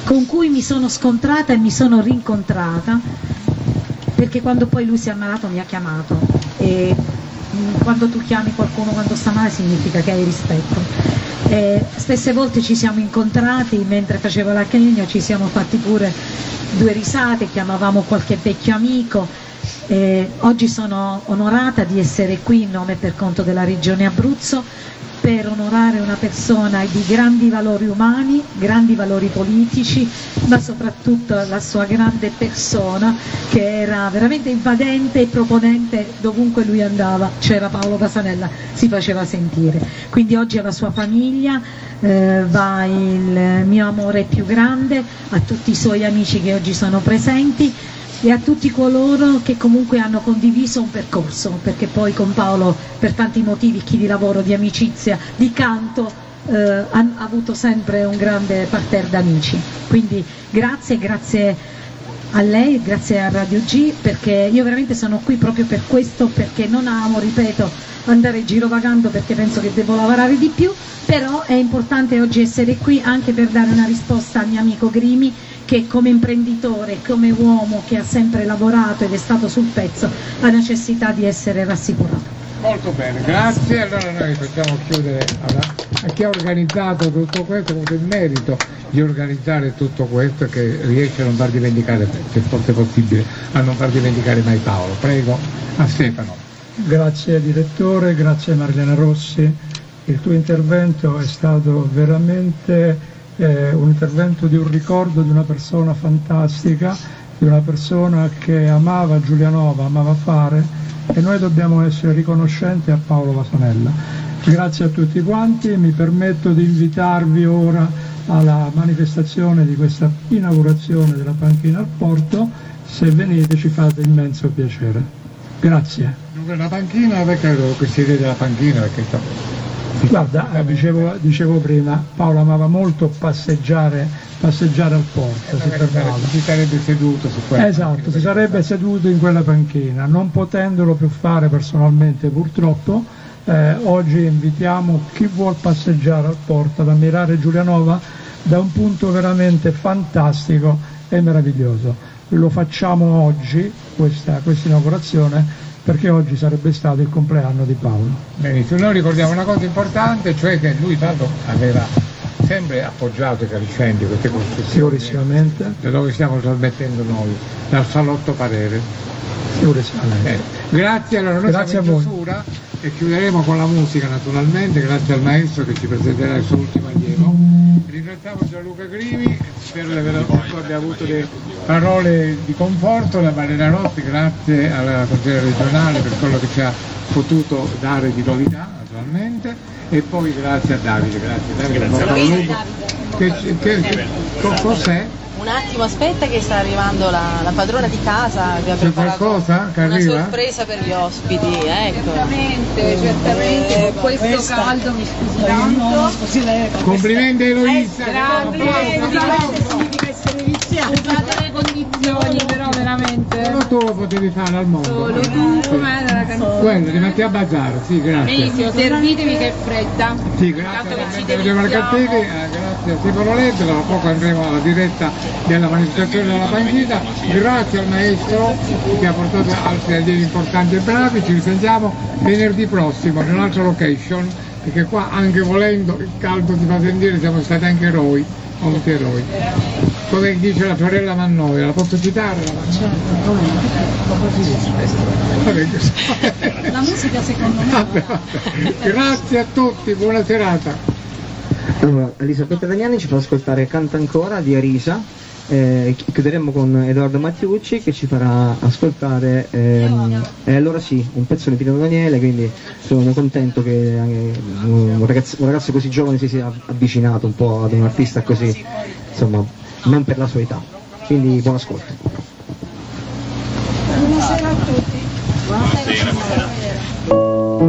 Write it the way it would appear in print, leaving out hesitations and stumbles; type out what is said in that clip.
con cui mi sono scontrata e mi sono rincontrata, perché quando poi lui si è ammalato mi ha chiamato, e quando tu chiami qualcuno quando sta male significa che hai rispetto. Spesse volte ci siamo incontrati mentre facevo la chemio, ci siamo fatti pure 2 risate, chiamavamo qualche vecchio amico. Oggi sono onorata di essere qui in nome e per conto della Regione Abruzzo per onorare una persona di grandi valori umani, grandi valori politici, ma soprattutto la sua grande persona, che era veramente invadente e proponente dovunque lui andava. C'era Paolo Basanella, si faceva sentire. Quindi oggi alla sua famiglia va il mio amore più grande, a tutti i suoi amici che oggi sono presenti e a tutti coloro che comunque hanno condiviso un percorso, perché poi con Paolo per tanti motivi, chi di lavoro, di amicizia, di canto, ha avuto sempre un grande parterre d'amici. Quindi grazie a lei, grazie a Radio G, perché io veramente sono qui proprio per questo, perché non amo, ripeto, andare girovagando, perché penso che devo lavorare di più, però è importante oggi essere qui anche per dare una risposta al mio amico Grimi, che come imprenditore, come uomo che ha sempre lavorato ed è stato sul pezzo, ha necessità di essere rassicurato. Molto bene, grazie. Allora noi facciamo chiudere a chi ha organizzato tutto questo, con il merito di organizzare tutto questo, che riesce a non far dimenticare, se fosse possibile, a non far dimenticare mai Paolo. Prego, a Stefano. Grazie direttore, grazie Marilena Rossi. Il tuo intervento è stato veramente un intervento di un ricordo di una persona fantastica, di una persona che amava Giulianova, amava fare, e noi dobbiamo essere riconoscenti a Paolo Basanella. Grazie a tutti quanti, mi permetto di invitarvi ora alla manifestazione di questa inaugurazione della panchina al Porto. Se venite ci fate immenso piacere. Grazie. La panchina, perché questa idea della panchina? Perché guarda, dicevo prima, Paolo amava molto passeggiare al porto, si sarebbe seduto su quella esatto, panchina, si sarebbe seduto in quella panchina, non potendolo più fare personalmente purtroppo. Oggi invitiamo chi vuol passeggiare al porto ad ammirare Giulianova da un punto veramente fantastico e meraviglioso. Lo facciamo oggi, questa inaugurazione, perché oggi sarebbe stato il compleanno di Paolo. Benissimo, noi ricordiamo una cosa importante, cioè che lui tanto aveva sempre appoggiato i cariscendi, queste costruzioni, sicuramente, da dove stiamo trasmettendo noi, dal salotto Parere. Sicuramente. Grazie, allora noi grazie siamo in chiusura e chiuderemo con la musica naturalmente, grazie al maestro che ci presenterà il suo ultimo allievo. Ringraziamo Gianluca Grimi, spero di aver avuto le parole di conforto, la Marilena Rossi, grazie alla consigliera regionale per quello che ci ha potuto dare di novità naturalmente, e poi grazie a Davide, grazie a Davide. Cos'è? Un attimo, aspetta che sta arrivando la padrona di casa, che ha preparato qualcosa che una arriva? Sorpresa per gli ospiti, ecco. Certamente, con questo caldo mi scusi tanto. Complimenti Eloisa! Scusate le condizioni, però veramente. Solo tu lo potevi fare al mondo. Solo tu, com'era la canzone? Quello, ti metti a bazar, sì, grazie. Benissimo, servitevi che è fredda. Sì, grazie grazie a Stefano Leddo, tra poco andremo alla diretta della manifestazione della panchina. Grazie al maestro che ha portato altri allievi importanti e bravi. Ci risentiamo venerdì prossimo in un'altra location, perché qua anche volendo il caldo si fa sentire, siamo stati anche eroi, molti eroi. Come dice la sorella Mannoia, la posso citare? La musica secondo me. Grazie a tutti, buona serata. Allora, Elisabetta Damiani ci fa ascoltare Canta ancora di Arisa, chiuderemo con Edoardo Mattiucci che ci farà ascoltare allora sì, un pezzo di Pino Daniele, quindi sono contento che un ragazzo così giovane si sia avvicinato un po' ad un artista così, insomma, non per la sua età, quindi buon ascolto. Buonasera a tutti. Buonasera.